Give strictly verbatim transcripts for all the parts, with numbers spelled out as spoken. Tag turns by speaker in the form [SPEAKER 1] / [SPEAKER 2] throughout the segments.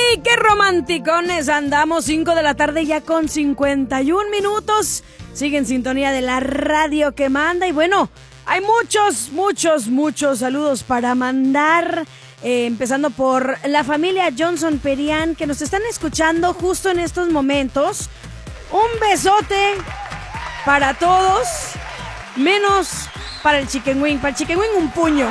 [SPEAKER 1] ¡Ay, qué romanticones! Andamos cinco de la tarde ya con cincuenta y un minutos. Sigue en sintonía de la radio que manda. Y bueno, hay muchos, muchos, muchos saludos para mandar. Eh, empezando por la familia Johnson Perián, que nos están escuchando justo en estos momentos. Un besote para todos, menos para el Chicken Wing. Para el Chicken Wing un puño.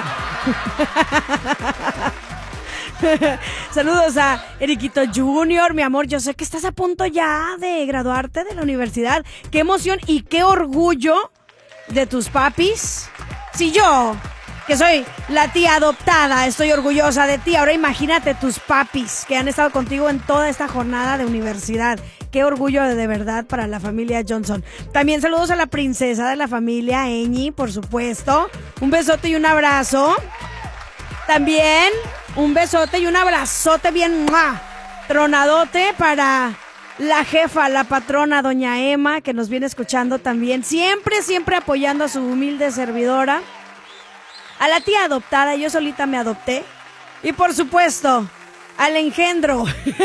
[SPEAKER 1] Saludos a Eriquito Junior, mi amor, yo sé que estás a punto ya de graduarte de la universidad. Qué emoción y qué orgullo de tus papis. Si yo, que soy la tía adoptada, estoy orgullosa de ti, ahora imagínate tus papis que han estado contigo en toda esta jornada de universidad. Qué orgullo de, de verdad para la familia Johnson. También saludos a la princesa de la familia, Eñi, por supuesto. Un besote y un abrazo. También un besote y un abrazote bien ¡mua! Tronadote para la jefa, la patrona, doña Emma, que nos viene escuchando también. Siempre, siempre apoyando a su humilde servidora. A la tía adoptada, yo solita me adopté. Y por supuesto, al engendro.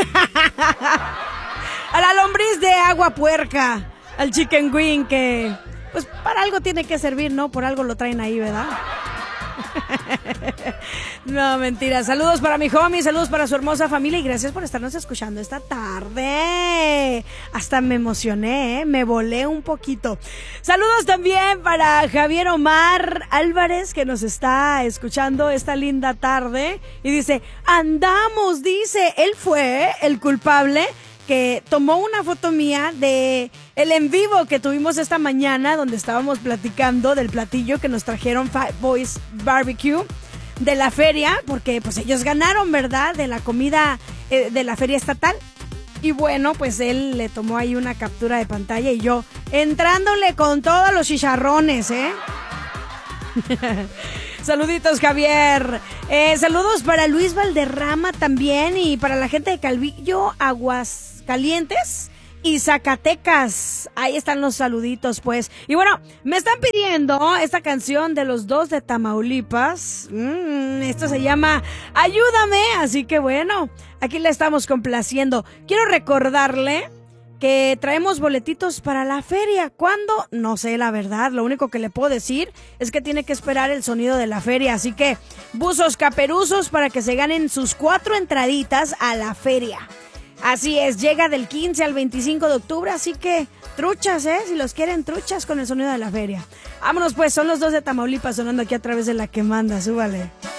[SPEAKER 1] A la lombriz de agua puerca. Al Chicken Wing, que pues para algo tiene que servir, ¿no? Por algo lo traen ahí, ¿verdad? No, mentira. Saludos para mi homie, saludos para su hermosa familia y gracias por estarnos escuchando esta tarde. Hasta me emocioné, ¿eh? Me volé un poquito. Saludos también para Javier Omar Álvarez, que nos está escuchando esta linda tarde y dice, andamos, dice, él fue el culpable que tomó una foto mía de el en vivo que tuvimos esta mañana, donde estábamos platicando del platillo que nos trajeron Five Boys Barbecue de la feria, porque pues ellos ganaron, ¿verdad? De la comida eh, de la feria estatal. Y bueno, pues él le tomó ahí una captura de pantalla y yo entrándole con todos los chicharrones, ¿eh? Saluditos, Javier. Eh, saludos para Luis Valderrama también y para la gente de Calvillo, Aguascalientes y Zacatecas. Ahí están los saluditos, pues. Y bueno, me están pidiendo esta canción de los dos de Tamaulipas. Mm, esto se llama Ayúdame. Así que bueno, aquí la estamos complaciendo. Quiero recordarle que traemos boletitos para la feria. ¿Cuándo? No sé, la verdad. Lo único que le puedo decir es que tiene que esperar el sonido de la feria. Así que, buzos caperuzos para que se ganen sus cuatro entraditas a la feria. Así es, llega del quince al veinticinco de octubre, así que truchas, ¿eh? Si los quieren, truchas con el sonido de la feria. Vámonos pues, son los dos de Tamaulipas sonando aquí a través de la que manda, súbale.